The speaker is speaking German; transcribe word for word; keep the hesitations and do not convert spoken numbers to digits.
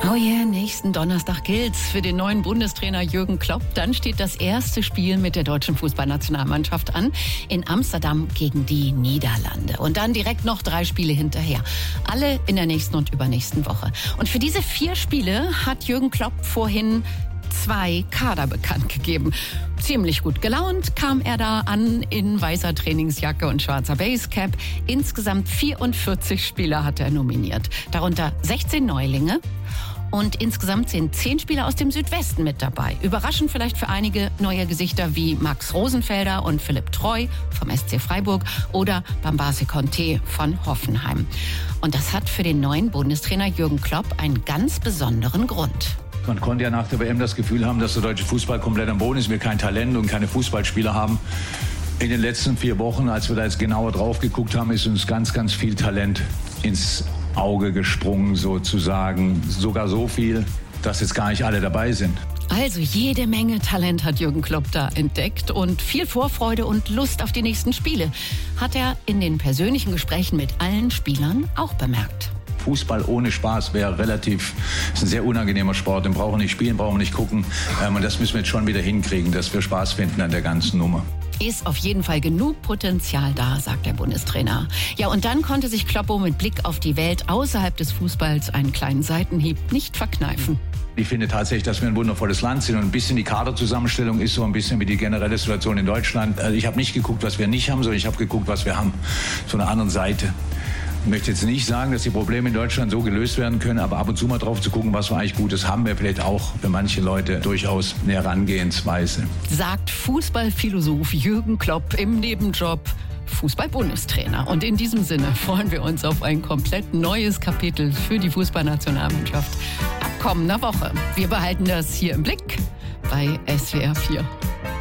Oh yeah, nächsten Donnerstag gilt's für den neuen Bundestrainer Jürgen Klopp. Dann steht das erste Spiel mit der deutschen Fußballnationalmannschaft an in Amsterdam gegen die Niederlande. Und dann direkt noch drei Spiele hinterher. Alle in der nächsten und übernächsten Woche. Und für diese vier Spiele hat Jürgen Klopp vorhin zwei Kader bekannt gegeben. Ziemlich gut gelaunt kam er da an in weißer Trainingsjacke und schwarzer Basecap. Insgesamt vierundvierzig Spieler hat er nominiert. Darunter sechzehn Neulinge. Und insgesamt sind zehn Spieler aus dem Südwesten mit dabei. Überraschend vielleicht für einige neue Gesichter wie Max Rosenfelder und Philipp Treu vom S C Freiburg oder Bambase Conte von Hoffenheim. Und das hat für den neuen Bundestrainer Jürgen Klopp einen ganz besonderen Grund. Man konnte ja nach der W M das Gefühl haben, dass der deutsche Fußball komplett am Boden ist, wir kein Talent und keine Fußballspieler haben. In den letzten vier Wochen, als wir da jetzt genauer drauf geguckt haben, ist uns ganz, ganz viel Talent ins Auge gesprungen sozusagen. Sogar so viel, dass jetzt gar nicht alle dabei sind. Also jede Menge Talent hat Jürgen Klopp da entdeckt und viel Vorfreude und Lust auf die nächsten Spiele hat er in den persönlichen Gesprächen mit allen Spielern auch bemerkt. Fußball ohne Spaß wäre relativ, ist ein sehr unangenehmer Sport, den brauchen wir nicht spielen, brauchen wir nicht gucken. Ähm, und das müssen wir jetzt schon wieder hinkriegen, dass wir Spaß finden an der ganzen Nummer. Ist auf jeden Fall genug Potenzial da, sagt der Bundestrainer. Ja, und dann konnte sich Kloppo mit Blick auf die Welt außerhalb des Fußballs einen kleinen Seitenhieb nicht verkneifen. Ich finde tatsächlich, dass wir ein wundervolles Land sind und ein bisschen die Kaderzusammenstellung ist so ein bisschen wie die generelle Situation in Deutschland. Also ich habe nicht geguckt, was wir nicht haben, sondern ich habe geguckt, was wir haben. Von der anderen Seite. Ich möchte jetzt nicht sagen, dass die Probleme in Deutschland so gelöst werden können, aber ab und zu mal drauf zu gucken, was wir eigentlich Gutes haben, wäre vielleicht auch für manche Leute durchaus eine Herangehensweise. Sagt Fußballphilosoph Jürgen Klopp im Nebenjob Fußball-Bundestrainer. Und in diesem Sinne freuen wir uns auf ein komplett neues Kapitel für die Fußballnationalmannschaft ab kommender Woche. Wir behalten das hier im Blick bei S W R vier.